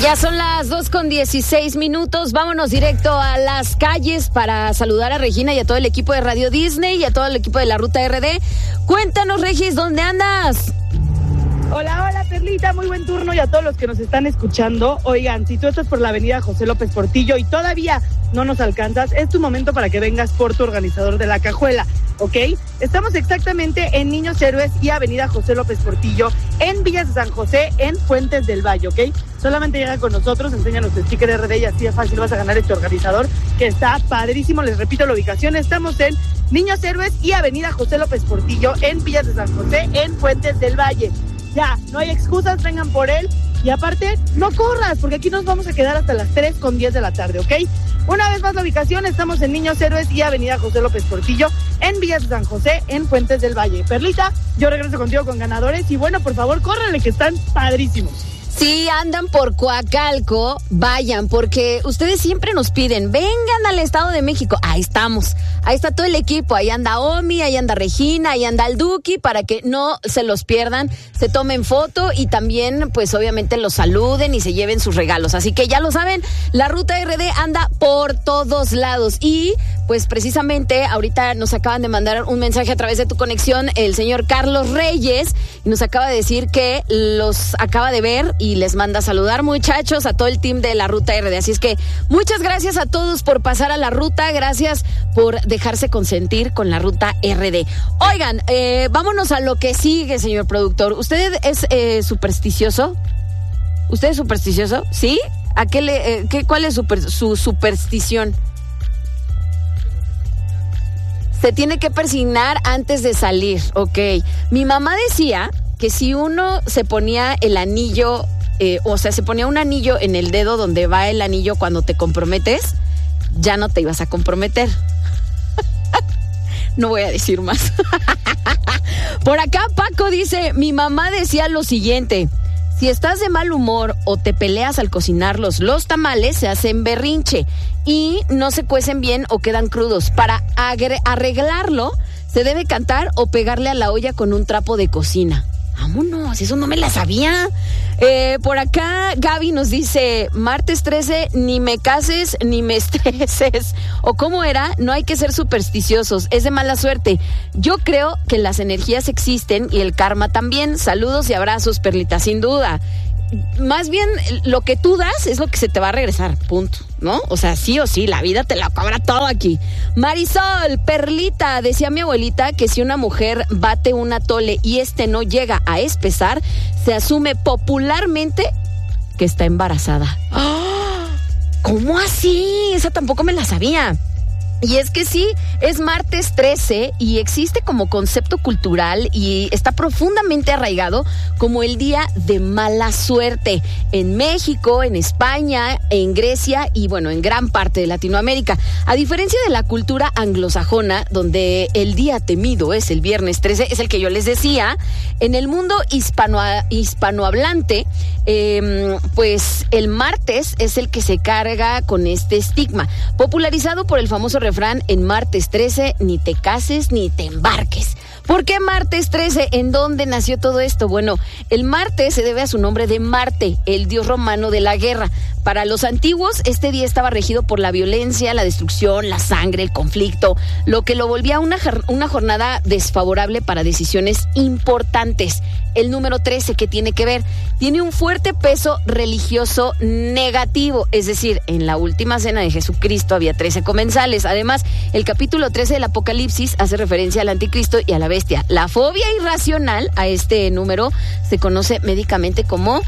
Ya son las 2:16. Vámonos directo a las calles para saludar a Regina y a todo el equipo de Radio Disney y a todo el equipo de la Ruta RD. Cuéntanos, Regis, ¿dónde andas? Hola, Perlita, muy buen turno y a todos los que nos están escuchando. Oigan, si tú estás por la avenida José López Portillo y todavía no nos alcanzas, es tu momento para que vengas por tu organizador de la cajuela, ¿ok? Estamos exactamente en Niños Héroes y avenida José López Portillo, en Villas de San José, en Fuentes del Valle, ¿ok? Solamente llega con nosotros, enséñanos tu sticker RD y así de fácil vas a ganar este organizador, que está padrísimo. Les repito la ubicación, estamos en Niños Héroes y avenida José López Portillo, en Villas de San José, en Fuentes del Valle. Ya, no hay excusas, vengan por él. Y aparte, no corras, porque aquí nos vamos a quedar hasta las 3:10 de la tarde, ¿ok? Una vez más la ubicación, estamos en Niños Héroes y avenida José López Portillo, en Villas de San José, en Fuentes del Valle. Perlita, yo regreso contigo con ganadores y bueno, por favor, córranle que están padrísimos. Si andan por Coacalco, vayan, porque ustedes siempre nos piden, vengan al Estado de México. Ahí estamos, ahí está todo el equipo, ahí anda Omi, ahí anda Regina, ahí anda el Duki, para que no se los pierdan, se tomen foto y también, pues obviamente los saluden y se lleven sus regalos. Así que ya lo saben, la Ruta RD anda por todos lados y pues precisamente ahorita nos acaban de mandar un mensaje a través de tu conexión el señor Carlos Reyes y nos acaba de decir que los acaba de ver y les manda a saludar, muchachos, a todo el team de la Ruta RD. Así es que muchas gracias a todos por pasar a la ruta, gracias por dejarse consentir con la Ruta RD. Oigan, vámonos a lo que sigue, señor productor. ¿Usted es supersticioso? ¿Usted es supersticioso? ¿Sí? ¿A cuál es su superstición? Se tiene que persignar antes de salir, ok. Mi mamá decía que si uno se ponía el anillo, se ponía un anillo en el dedo donde va el anillo cuando te comprometes, ya no te ibas a comprometer. No voy a decir más. Por acá Paco dice, mi mamá decía lo siguiente: si estás de mal humor o te peleas al cocinarlos, los tamales se hacen berrinche y no se cuecen bien o quedan crudos. Para arreglarlo, se debe cantar o pegarle a la olla con un trapo de cocina. Vámonos, eso no me la sabía. Por acá Gaby nos dice, martes 13, ni me cases ni me estreses. O cómo era, no hay que ser supersticiosos, es de mala suerte. Yo creo que las energías existen y el karma también. Saludos y abrazos, Perlita, sin duda. Más bien, lo que tú das es lo que se te va a regresar, punto, ¿no? O sea, sí o sí, la vida te la cobra todo aquí. Marisol, Perlita, decía mi abuelita que si una mujer bate un atole y no llega a espesar, se asume popularmente que está embarazada. ¡Oh! ¿Cómo así? Esa tampoco me la sabía. Y es que sí, es martes 13 y existe como concepto cultural y está profundamente arraigado como el día de mala suerte en México, en España, en Grecia y bueno, en gran parte de Latinoamérica. A diferencia de la cultura anglosajona, donde el día temido es el viernes 13, es el que yo les decía, en el mundo hispanohablante, pues el martes es el que se carga con este estigma, popularizado por el famoso refrán, en martes 13 ni te cases ni te embarques. ¿Por qué martes 13? ¿En dónde nació todo esto? Bueno, el martes se debe a su nombre de Marte, el dios romano de la guerra. Para los antiguos, este día estaba regido por la violencia, la destrucción, la sangre, el conflicto, lo que lo volvía una jornada desfavorable para decisiones importantes. El número 13, ¿qué tiene que ver? Tiene un fuerte peso religioso negativo, es decir, en la última cena de Jesucristo había 13 comensales. Además, el capítulo 13 del Apocalipsis hace referencia al anticristo y a la bestia. La fobia irracional a este número se conoce médicamente como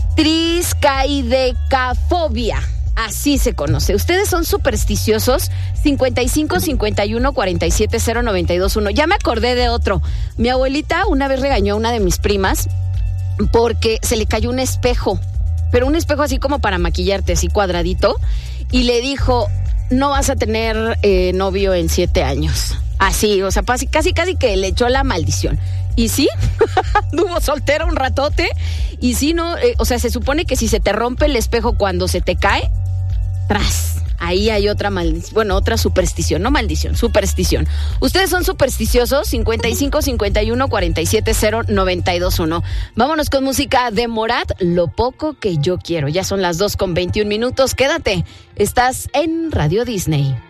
triscaidecafobia. Así se conoce. ¿Ustedes son supersticiosos? 55 51 47 092 1. Ya me acordé de otro. Mi abuelita una vez regañó a una de mis primas porque se le cayó un espejo, pero un espejo así como para maquillarte, así cuadradito, y le dijo, no vas a tener novio en 7 años. Así, o sea, casi que le echó la maldición. Y sí, anduvo soltera un ratote. Y sí, no, o sea, se supone que si se te rompe el espejo cuando se te cae, tras, ahí hay otra otra superstición, no maldición, superstición. ¿Ustedes son supersticiosos? 55 51 47 0 921. Vámonos con música de Morat, Lo poco que yo quiero. Ya son las 2:21. Quédate, estás en Radio Disney.